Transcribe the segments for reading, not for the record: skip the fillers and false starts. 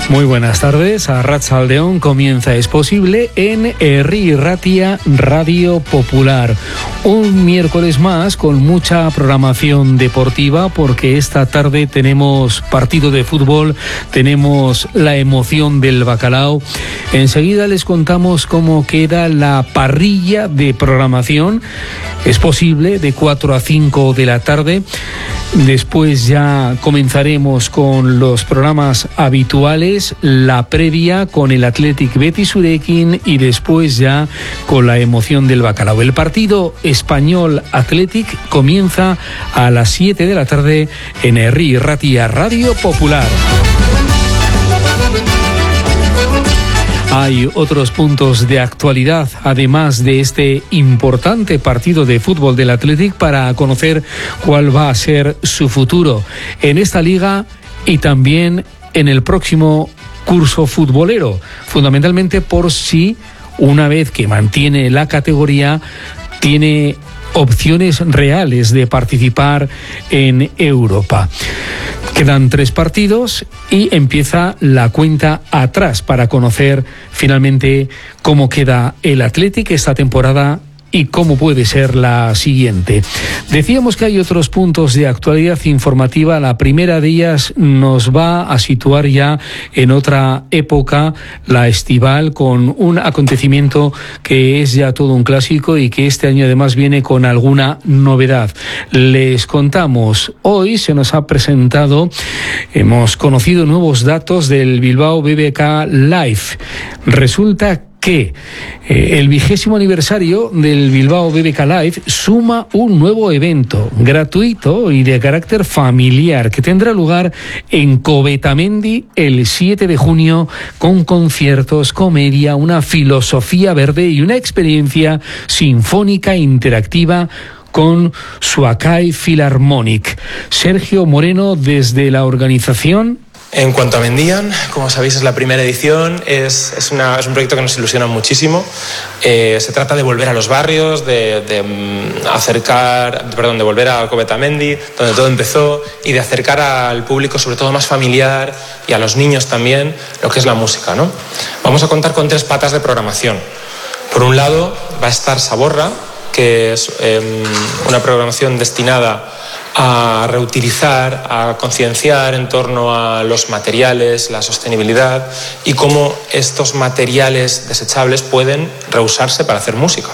Muy buenas tardes. Arratsaldeon comienza Es Posible en Herri Ratia Radio Popular. Un miércoles más con mucha programación deportiva, porque esta tarde tenemos partido de fútbol, tenemos la emoción del bacalao. Enseguida les contamos cómo queda la parrilla de programación. Es Posible de 4 a 5 de la tarde. Después ya comenzaremos con los programas habituales, la previa con el Athletic Betis Surekin y después ya con la emoción del bacalao. El partido Español Athletic comienza a las 7 de la tarde en Herri Ratia Radio Popular. Hay otros puntos de actualidad, además de este importante partido de fútbol del Athletic, para conocer cuál va a ser su futuro en esta liga y también en el próximo curso futbolero, fundamentalmente por si, una vez que mantiene la categoría, tiene opciones reales de participar en Europa. Quedan 3 partidos y empieza la cuenta atrás para conocer finalmente cómo queda el Athletic esta temporada y cómo puede ser la siguiente. Decíamos que hay otros puntos de actualidad informativa. La primera de ellas nos va a situar ya en otra época, la estival, con un acontecimiento que es ya todo un clásico y que este año además viene con alguna novedad. Les contamos, hoy se nos ha presentado, hemos conocido nuevos datos del Bilbao BBK Live. Resulta que el 20º aniversario del Bilbao BBK Live suma un nuevo evento gratuito y de carácter familiar que tendrá lugar en Covetamendi el 7 de junio con conciertos, comedia, una filosofía verde y una experiencia sinfónica interactiva con Suakai Philharmonic. Sergio Moreno, desde la organización. En cuanto a Mendian, como sabéis, es la primera edición, es un proyecto que nos ilusiona muchísimo. Se trata de volver a los barrios, de volver a Covetamendi, donde todo empezó, y de acercar al público, sobre todo más familiar, y a los niños también, lo que es la música, ¿no? Vamos a contar con 3 patas de programación. Por un lado, va a estar Saborra, que es una programación destinada a reutilizar, a concienciar en torno a los materiales, la sostenibilidad y cómo estos materiales desechables pueden reusarse para hacer música.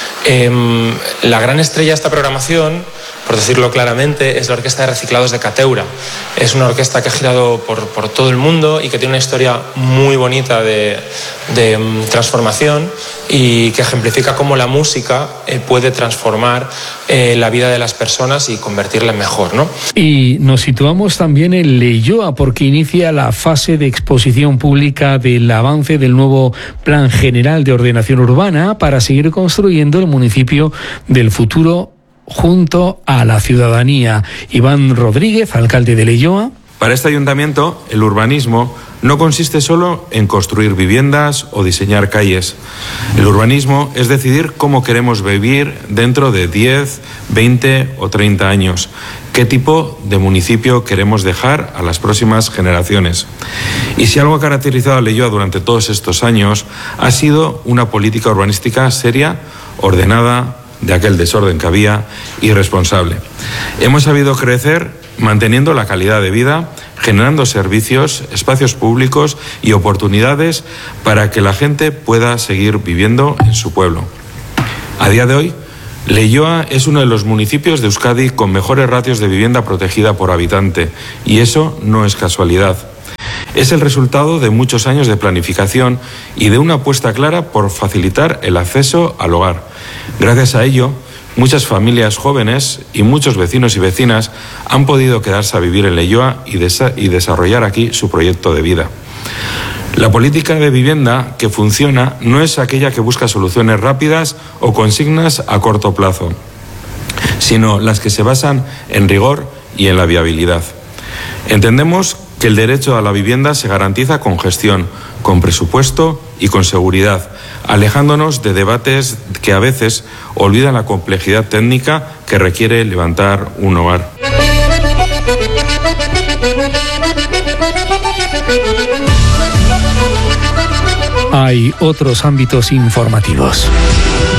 La gran estrella de esta programación, por decirlo claramente, es la Orquesta de Reciclados de Cateura. Es una orquesta que ha girado por todo el mundo y que tiene una historia muy bonita de transformación y que ejemplifica cómo la música puede transformar la vida de las personas y convertirla en mejor, ¿no? Y nos situamos también en Leioa, porque inicia la fase de exposición pública del avance del nuevo Plan General de Ordenación Urbana para seguir construyendo el municipio del futuro junto a la ciudadanía. Iván Rodríguez, alcalde de Leioa. Para este ayuntamiento, el urbanismo no consiste solo en construir viviendas o diseñar calles. El urbanismo es decidir cómo queremos vivir dentro de 10, 20 o 30 años. ¿Qué tipo de municipio queremos dejar a las próximas generaciones? Y si algo ha caracterizado a Leioa durante todos estos años ha sido una política urbanística seria, ordenada, de aquel desorden que había, y responsable. Hemos sabido crecer manteniendo la calidad de vida, generando servicios, espacios públicos y oportunidades para que la gente pueda seguir viviendo en su pueblo. A día de hoy, Leioa es uno de los municipios de Euskadi con mejores ratios de vivienda protegida por habitante, y eso no es casualidad. Es el resultado de muchos años de planificación y de una apuesta clara por facilitar el acceso al hogar. Gracias a ello, muchas familias jóvenes y muchos vecinos y vecinas han podido quedarse a vivir en Leioa y desarrollar aquí su proyecto de vida. La política de vivienda que funciona no es aquella que busca soluciones rápidas o consignas a corto plazo, sino las que se basan en rigor y en la viabilidad. Entendemos que el derecho a la vivienda se garantiza con gestión, con presupuesto y con seguridad, alejándonos de debates que a veces olvidan la complejidad técnica que requiere levantar un hogar. hay otros ámbitos informativos.